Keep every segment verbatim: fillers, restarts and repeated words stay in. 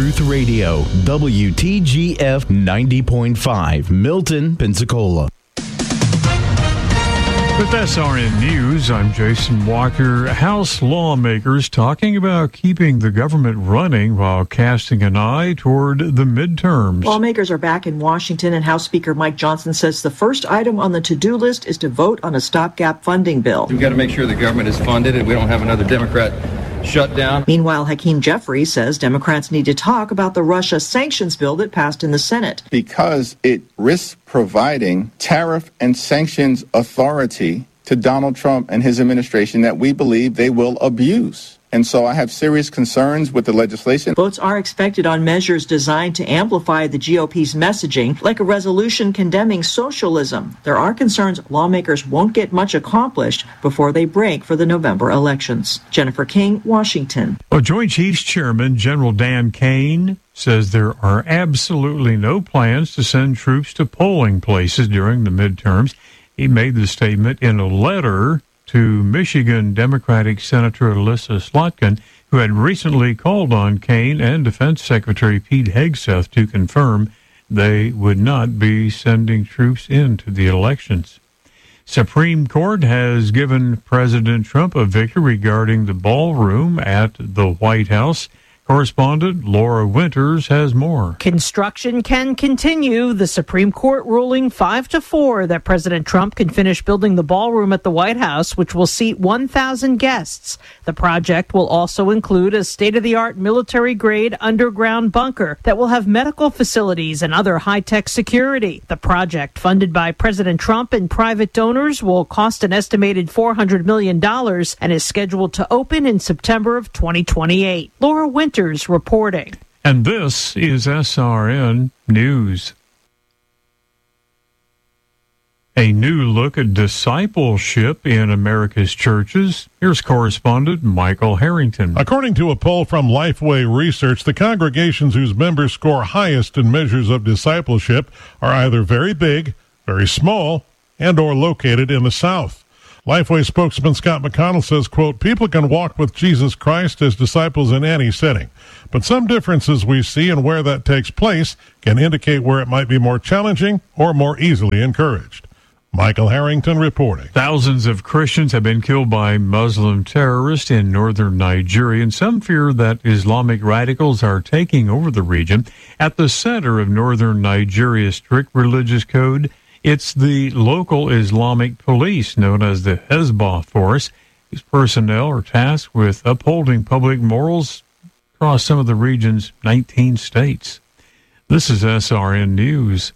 Truth Radio, W T G F ninety point five, Milton, Pensacola. With S R N News, I'm Jason Walker. House lawmakers talking about keeping the government running while casting an eye toward the midterms. Lawmakers are back in Washington, and House Speaker Mike Johnson says the first item on the to-do list is to vote on a stopgap funding bill. We've got to make sure the government is funded and we don't have another Democrat shut down. Meanwhile, Hakeem Jeffries says Democrats need to talk about the Russia sanctions bill that passed in the Senate. Because it risks providing tariff and sanctions authority to Donald Trump and his administration that we believe they will abuse. And so I have serious concerns with the legislation. Votes are expected on measures designed to amplify the G O P's messaging, like a resolution condemning socialism. There are concerns lawmakers won't get much accomplished before they break for the November elections. Jennifer King, Washington. Well, Joint Chiefs Chairman General Dan Kane says there are absolutely no plans to send troops to polling places during the midterms. He made the statement in a letter to Michigan Democratic Senator Alyssa Slotkin, who had recently called on Kane and Defense Secretary Pete Hegseth to confirm they would not be sending troops into the elections. Supreme Court has given President Trump a victory regarding the ballroom at the White House. Correspondent Laura Winters has more. Construction can continue. The Supreme Court ruling five to four that President Trump can finish building the ballroom at the White House, which will seat one thousand guests. The project will also include a state-of-the-art military-grade underground bunker that will have medical facilities and other high-tech security. The project, funded by President Trump and private donors, will cost an estimated four hundred million dollars and is scheduled to open in September of twenty twenty-eight. Laura Winters reporting. And this is S R N News. A new look at discipleship in America's churches. Here's correspondent Michael Harrington. According to a poll from Lifeway Research, the congregations whose members score highest in measures of discipleship are either very big, very small, and or located in the South. Lifeway spokesman Scott McConnell says, quote, people can walk with Jesus Christ as disciples in any setting, but some differences we see in where that takes place can indicate where it might be more challenging or more easily encouraged. Michael Harrington reporting. Thousands of Christians have been killed by Muslim terrorists in northern Nigeria, and some fear that Islamic radicals are taking over the region. At the center of northern Nigeria's strict religious code, it's the local Islamic police, known as the Hezbollah Force, whose personnel are tasked with upholding public morals across some of the region's nineteen states. This is S R N News.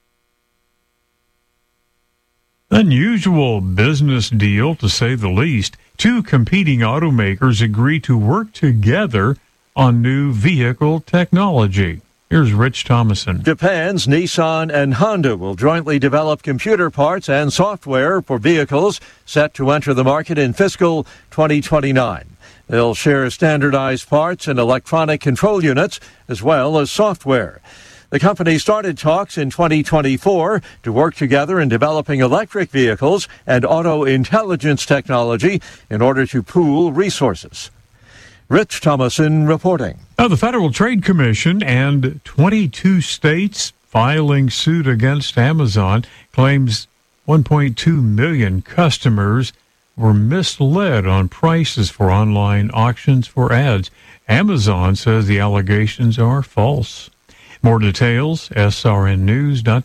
Unusual business deal, to say the least. Two competing automakers agree to work together on new vehicle technology. Here's Rich Thomason. Japan's Nissan and Honda will jointly develop computer parts and software for vehicles set to enter the market in fiscal twenty twenty-nine. They'll share standardized parts and electronic control units, as well as software. The company started talks in twenty twenty-four to work together in developing electric vehicles and auto intelligence technology in order to pool resources. Rich Thomason reporting. Now, the Federal Trade Commission and twenty-two states filing suit against Amazon claims one point two million customers were misled on prices for online auctions for ads. Amazon says the allegations are false. More details, S R N news dot